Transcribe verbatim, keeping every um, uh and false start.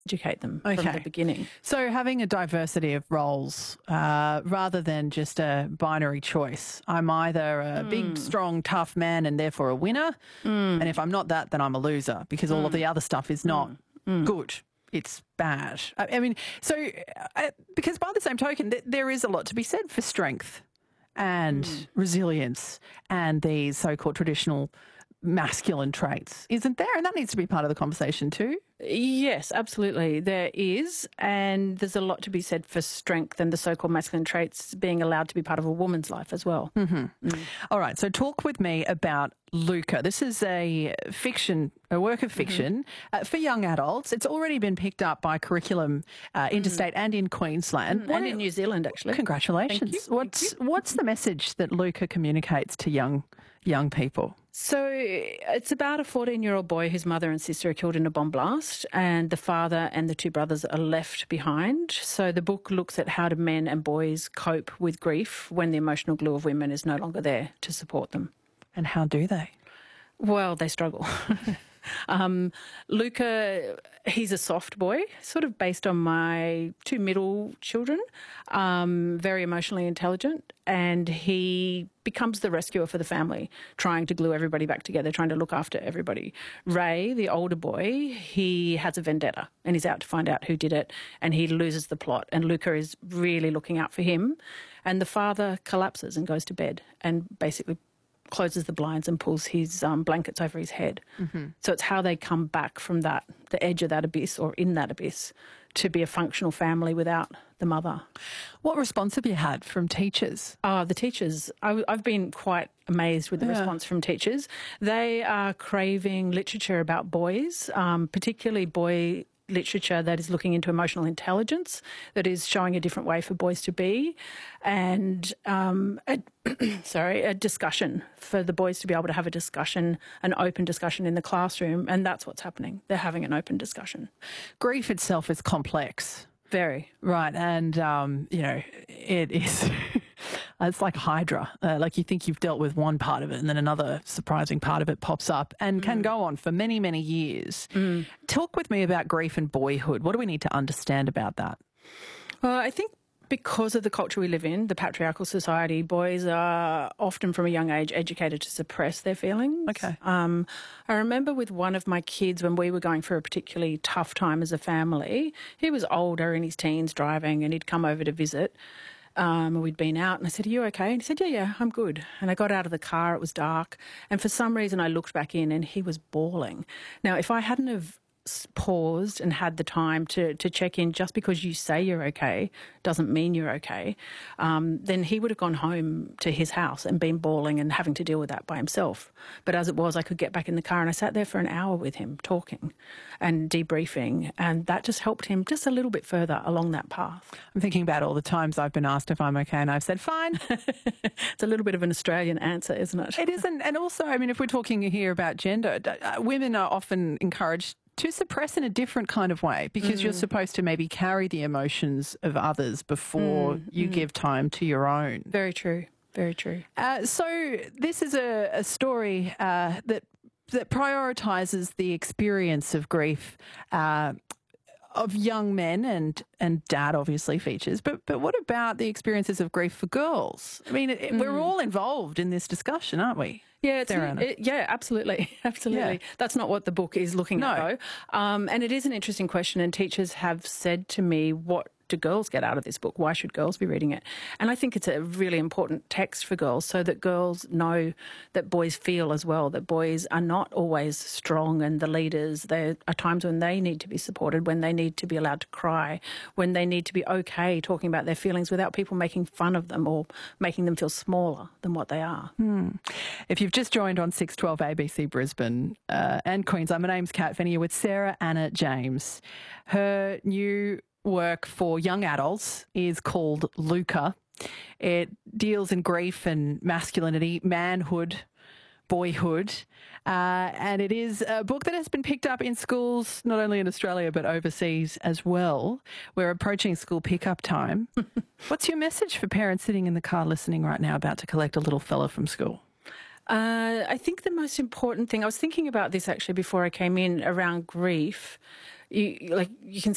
educate them Okay. from the beginning. So having a diversity of roles uh, rather than just a binary choice. I'm either a Mm. big, strong, tough man and therefore a winner, Mm. and if I'm not that, then I'm a loser because all of the other stuff is not Mm. good. It's bad. I, I mean, so uh, because by the same token, th- there is a lot to be said for strength and Mm. resilience and these so-called traditional masculine traits, isn't there? And that needs to be part of the conversation too. Yes, absolutely. There is, and there's a lot to be said for strength and the so-called masculine traits being allowed to be part of a woman's life as well. Mm-hmm. Mm. All right, so talk with me about Luca. This is a fiction, a work of fiction mm-hmm. uh, for young adults. It's already been picked up by curriculum uh, interstate mm. and in Queensland. Mm, and in New Zealand, actually. Congratulations. Thank you. What's, Thank you. what's the message that Luca communicates to young young people? So it's about a fourteen-year-old boy whose mother and sister are killed in a bomb blast, and the father and the two brothers are left behind. So the book looks at how do men and boys cope with grief when the emotional glue of women is no longer there to support them. And how do they? Well, they struggle. Um, Luca, he's a soft boy, sort of based on my two middle children, um, very emotionally intelligent, and he becomes the rescuer for the family, trying to glue everybody back together, trying to look after everybody. Ray, the older boy, he has a vendetta and he's out to find out who did it, and he loses the plot, and Luca is really looking out for him, and the father collapses and goes to bed and basically closes the blinds and pulls his um, blankets over his head. Mm-hmm. So it's how they come back from that, the edge of that abyss or in that abyss, to be a functional family without the mother. What response have you had from teachers? Uh, the teachers, I, I've been quite amazed with the yeah. response from teachers. They are craving literature about boys, um, particularly boy literature that is looking into emotional intelligence, that is showing a different way for boys to be, and um, a, sorry, a discussion for the boys to be able to have a discussion, an open discussion in the classroom, and that's what's happening. They're having an open discussion. Grief itself is complex. Very. Right, and, um, you know, it is... It's like Hydra. Uh, like you think you've dealt with one part of it and then another surprising part of it pops up and mm. can go on for many, many years. Mm. Talk with me about grief and boyhood. What do we need to understand about that? Well, I think because of the culture we live in, the patriarchal society, boys are often from a young age educated to suppress their feelings. Okay. Um, I remember with one of my kids when we were going through a particularly tough time as a family, he was older, in his teens, driving, and he'd come over to visit. Um, we'd been out and I said, are you okay? And he said, yeah, yeah, I'm good. And I got out of the car, it was dark. And for some reason I looked back in and he was bawling. Now, if I hadn't have paused and had the time to, to check in, just because you say you're okay doesn't mean you're okay, um, then he would have gone home to his house and been bawling and having to deal with that by himself. But as it was, I could get back in the car and I sat there for an hour with him talking and debriefing, and that just helped him just a little bit further along that path. I'm thinking about all the times I've been asked if I'm okay and I've said fine. It's a little bit of an Australian answer, isn't it? It isn't. And also, I mean, if we're talking here about gender, uh, women are often encouraged to suppress in a different kind of way, because mm. you're supposed to maybe carry the emotions of others before mm, you mm. give time to your own. Very true. Very true. Uh, so this is a, a story uh, that that prioritises the experience of grief uh, of young men, and and dad obviously features. But but what about the experiences of grief for girls? I mean, it, mm. we're all involved in this discussion, aren't we? Yeah, it's, it, yeah, absolutely, absolutely. Yeah. That's not what the book is looking no. at, though. Um, and it is an interesting question, and teachers have said to me, what do girls get out of this book? Why should girls be reading it? And I think it's a really important text for girls, so that girls know that boys feel as well, that boys are not always strong and the leaders. There are times when they need to be supported, when they need to be allowed to cry, when they need to be okay talking about their feelings without people making fun of them or making them feel smaller than what they are. Hmm. If you've just joined on six twelve A B C Brisbane uh, and Queensland, my name's Kat Fenny with Sarah Anna James. Her new work for young adults is called Luca. It deals in grief and masculinity, manhood, boyhood, uh, and it is a book that has been picked up in schools, not only in Australia but overseas as well. We're approaching school pickup time. What's your message for parents sitting in the car listening right now, about to collect a little fella from school? Uh, I think the most important thing, I was thinking about this actually before I came in, around grief. You, like, you can